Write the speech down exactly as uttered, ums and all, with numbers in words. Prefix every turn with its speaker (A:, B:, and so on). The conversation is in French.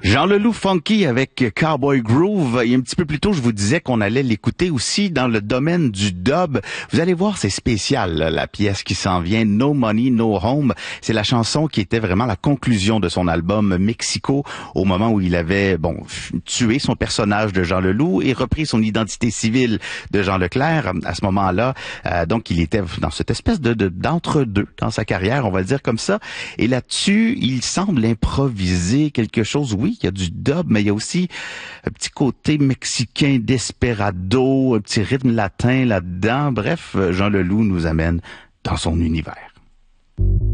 A: Jean Leloup Funky avec Cowboy Groove. Et un petit peu plus tôt, je vous disais qu'on allait l'écouter aussi dans le domaine du dub. Vous allez voir, c'est spécial, là, la pièce qui s'en vient, No Money, No Home. C'est la chanson qui était vraiment la conclusion de son album Mexico, au moment où il avait, bon, tué son personnage de Jean Leloup et repris son identité civile de Jean Leclerc. À ce moment-là, euh, donc, il était dans cette espèce de, de d'entre-deux dans sa carrière, on va le dire comme ça. Et là-dessus, il semble improviser quelque chose, oui, il y a du dub, mais il y a aussi un petit côté mexicain desperado, un petit rythme latin là-dedans. Bref, Jean Leloup nous amène dans son univers.